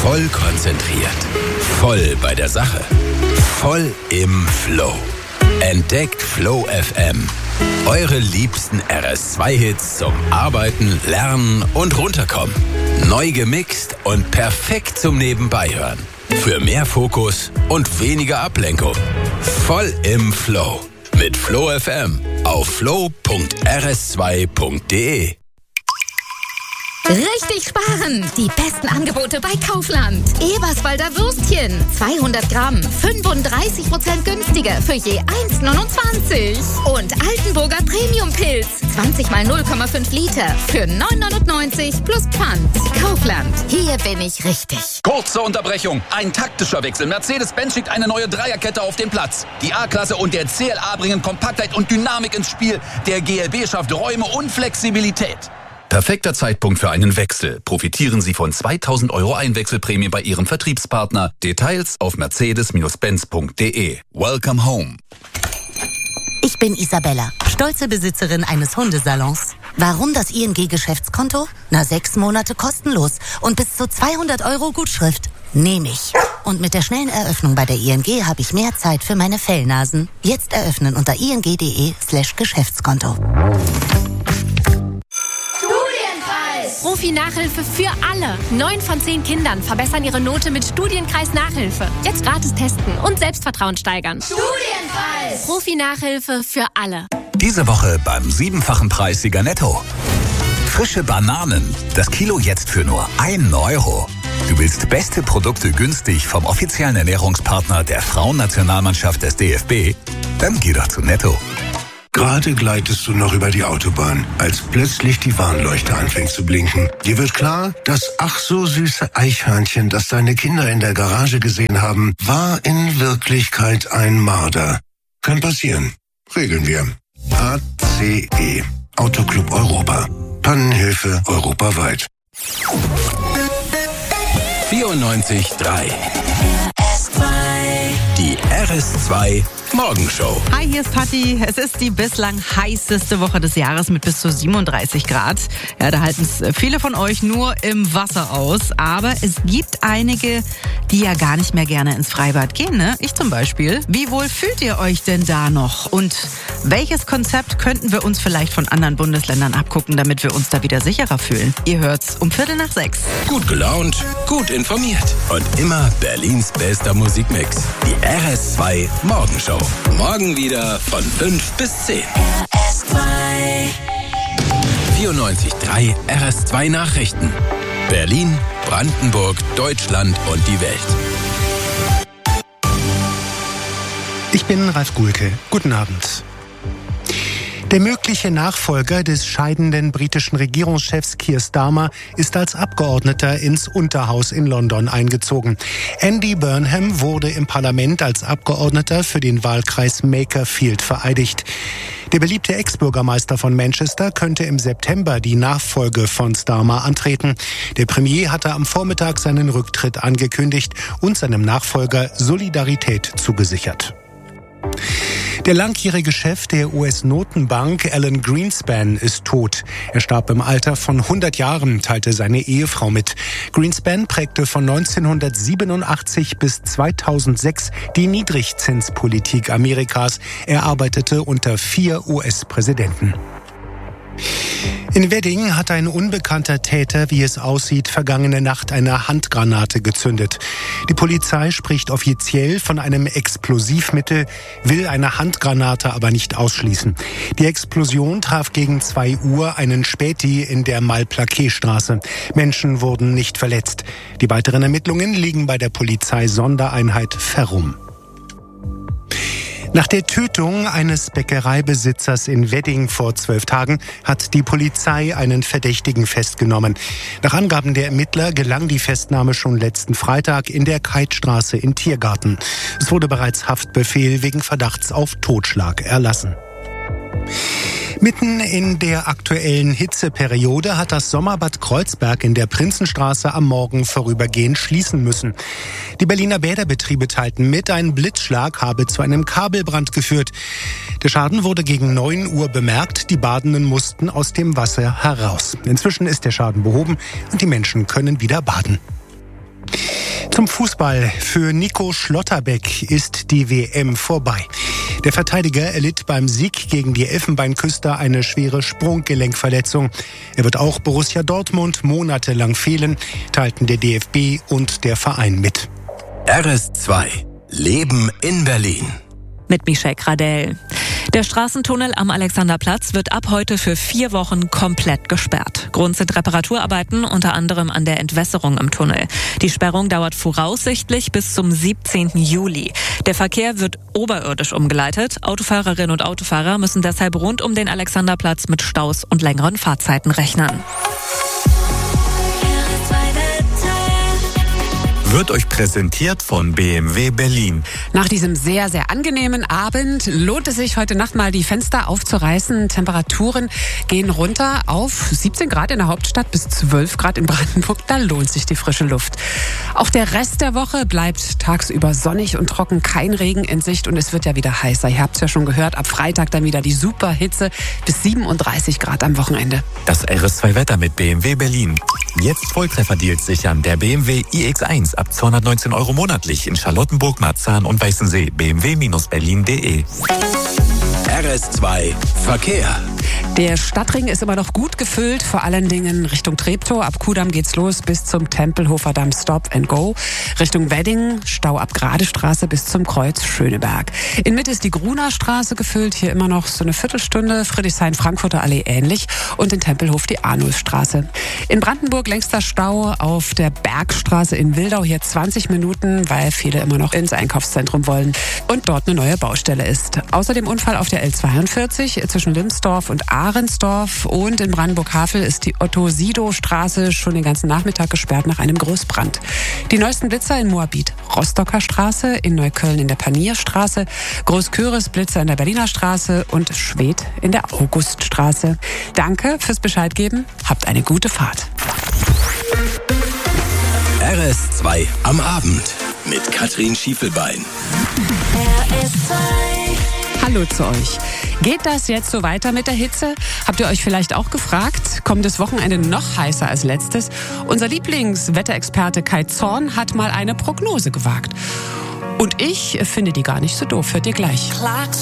Voll konzentriert. Voll bei der Sache. Voll im Flow. Entdeckt Flow FM. Eure liebsten RS2-Hits zum Arbeiten, Lernen und Runterkommen. Neu gemixt und perfekt zum Nebenbeihören. Für mehr Fokus und weniger Ablenkung. Voll im Flow. Mit Flow FM auf flow.rs2.de. Richtig sparen! Die besten Angebote bei Kaufland. Eberswalder Würstchen. 200 Gramm. 35% günstiger für je 1,29. Und Altenburger Premium-Pilz. 20 mal 0,5 Liter für 9,99 plus Pfand. Kaufland. Hier bin ich richtig. Kurze Unterbrechung. Ein taktischer Wechsel. Mercedes-Benz schickt eine neue Dreierkette auf den Platz. Die A-Klasse und der CLA bringen Kompaktheit und Dynamik ins Spiel. Der GLB schafft Räume und Flexibilität. Perfekter Zeitpunkt für einen Wechsel. Profitieren Sie von 2.000 € Einwechselprämie bei Ihrem Vertriebspartner. Details auf mercedes-benz.de. Welcome home. Ich bin Isabella, stolze Besitzerin eines Hundesalons. Warum das ING-Geschäftskonto? 6 Monate kostenlos und bis zu 200 € Gutschrift. Nehme ich. Und mit der schnellen Eröffnung bei der ING habe ich mehr Zeit für meine Fellnasen. Jetzt eröffnen unter ing.de/Geschäftskonto. Profi-Nachhilfe für alle. 9 von 10 Kindern verbessern ihre Note mit Studienkreis-Nachhilfe. Jetzt gratis testen und Selbstvertrauen steigern. Studienkreis! Profi-Nachhilfe für alle. Diese Woche beim 7-fachen Preissieger Netto. Frische Bananen. Das Kilo jetzt für nur 1 €. Du willst beste Produkte günstig vom offiziellen Ernährungspartner der Frauennationalmannschaft des DFB? Dann geh doch zu Netto. Gerade gleitest du noch über die Autobahn, als plötzlich die Warnleuchte anfängt zu blinken. Dir wird klar, das ach so süße Eichhörnchen, das deine Kinder in der Garage gesehen haben, war in Wirklichkeit ein Marder. Kann passieren. Regeln wir. ACE. Autoclub Europa. Pannenhilfe europaweit. 94.3. Die RS2 Morgenshow. Hi, hier ist Patti. Es ist die bislang heißeste Woche des Jahres mit bis zu 37 Grad. Ja, da halten es viele von euch nur im Wasser aus. Aber es gibt einige, die ja gar nicht mehr gerne ins Freibad gehen, ne? Ich zum Beispiel. Wie wohl fühlt ihr euch denn da noch? Und welches Konzept könnten wir uns vielleicht von anderen Bundesländern abgucken, damit wir uns da wieder sicherer fühlen? Ihr hört's um 5:45. Gut gelaunt, gut informiert und immer Berlins bester Musikmix. Die RS2 Morgenshow. Morgen wieder von 5 bis 10. RS2. 94.3 RS2 Nachrichten. Berlin, Brandenburg, Deutschland und die Welt. Ich bin Ralf Gulke. Guten Abend. Der mögliche Nachfolger des scheidenden britischen Regierungschefs Keir Starmer ist als Abgeordneter ins Unterhaus in London eingezogen. Andy Burnham wurde im Parlament als Abgeordneter für den Wahlkreis Makerfield vereidigt. Der beliebte Ex-Bürgermeister von Manchester könnte im September die Nachfolge von Starmer antreten. Der Premier hatte am Vormittag seinen Rücktritt angekündigt und seinem Nachfolger Solidarität zugesichert. Der langjährige Chef der US-Notenbank, Alan Greenspan, ist tot. Er starb im Alter von 100 Jahren, teilte seine Ehefrau mit. Greenspan prägte von 1987 bis 2006 die Niedrigzinspolitik Amerikas. Er arbeitete unter 4 US-Präsidenten. In Wedding hat ein unbekannter Täter, wie es aussieht, vergangene Nacht eine Handgranate gezündet. Die Polizei spricht offiziell von einem Explosivmittel, will eine Handgranate aber nicht ausschließen. Die Explosion traf gegen 2 Uhr einen Späti in der Malplaquet-Straße. Menschen wurden nicht verletzt. Die weiteren Ermittlungen liegen bei der Polizei-Sondereinheit Ferrum. Nach der Tötung eines Bäckereibesitzers in Wedding vor 12 Tagen hat die Polizei einen Verdächtigen festgenommen. Nach Angaben der Ermittler gelang die Festnahme schon letzten Freitag in der Keitstraße in Tiergarten. Es wurde bereits Haftbefehl wegen Verdachts auf Totschlag erlassen. Mitten in der aktuellen Hitzeperiode hat das Sommerbad Kreuzberg in der Prinzenstraße am Morgen vorübergehend schließen müssen. Die Berliner Bäderbetriebe teilten mit, ein Blitzschlag habe zu einem Kabelbrand geführt. Der Schaden wurde gegen 9 Uhr bemerkt. Die Badenden mussten aus dem Wasser heraus. Inzwischen ist der Schaden behoben und die Menschen können wieder baden. Zum Fußball. Für Nico Schlotterbeck ist die WM vorbei. Der Verteidiger erlitt beim Sieg gegen die Elfenbeinküster eine schwere Sprunggelenkverletzung. Er wird auch Borussia Dortmund monatelang fehlen, teilten der DFB und der Verein mit. RS2 Leben in Berlin. Mit Michelle Gradell. Der Straßentunnel am Alexanderplatz wird ab heute für 4 Wochen komplett gesperrt. Grund sind Reparaturarbeiten, unter anderem an der Entwässerung im Tunnel. Die Sperrung dauert voraussichtlich bis zum 17. Juli. Der Verkehr wird oberirdisch umgeleitet. Autofahrerinnen und Autofahrer müssen deshalb rund um den Alexanderplatz mit Staus und längeren Fahrzeiten rechnen. Wird euch präsentiert von BMW Berlin. Nach diesem sehr, sehr angenehmen Abend lohnt es sich heute Nacht mal die Fenster aufzureißen. Temperaturen gehen runter auf 17 Grad in der Hauptstadt bis 12 Grad in Brandenburg. Da lohnt sich die frische Luft. Auch der Rest der Woche bleibt tagsüber sonnig und trocken, kein Regen in Sicht und es wird ja wieder heißer. Ihr habt es ja schon gehört, ab Freitag dann wieder die Superhitze bis 37 Grad am Wochenende. Das RS2 Wetter mit BMW Berlin. Jetzt Volltrefferdeals sichern. Der BMW iX1 ab 219 € monatlich in Charlottenburg, Marzahn und Weißensee. bmw-berlin.de. RS2 Verkehr. Der Stadtring ist immer noch gut gefüllt, vor allen Dingen Richtung Treptow. Ab Kudamm geht's los bis zum Tempelhofer Damm Stop and Go. Richtung Wedding, Stau ab Gradestraße bis zum Kreuz Schöneberg. In Mitte ist die Gruner Straße gefüllt, hier immer noch so eine Viertelstunde. Friedrichshain-Frankfurter Allee ähnlich und in Tempelhof die Arnulfstraße. In Brandenburg längster Stau auf der Bergstraße in Wildau, hier 20 Minuten, weil viele immer noch ins Einkaufszentrum wollen und dort eine neue Baustelle ist. Außerdem Unfall auf der L42 zwischen Limsdorf und Ahrensdorf und in Brandenburg-Havel ist die Otto-Sido-Straße schon den ganzen Nachmittag gesperrt nach einem Großbrand. Die neuesten Blitzer in Moabit, Rostocker Straße, in Neukölln in der Panierstraße, Großköris Blitzer in der Berliner Straße und Schwedt in der Auguststraße. Danke fürs Bescheid geben, habt eine gute Fahrt. RS2 am Abend mit Katrin Schiefelbein. RS2. Hallo zu euch. Geht das jetzt so weiter mit der Hitze? Habt ihr euch vielleicht auch gefragt? Kommt das Wochenende noch heißer als letztes? Unser Lieblingswetterexperte Kai Zorn hat mal eine Prognose gewagt. Und ich finde die gar nicht so doof. Hört ihr gleich. Clocks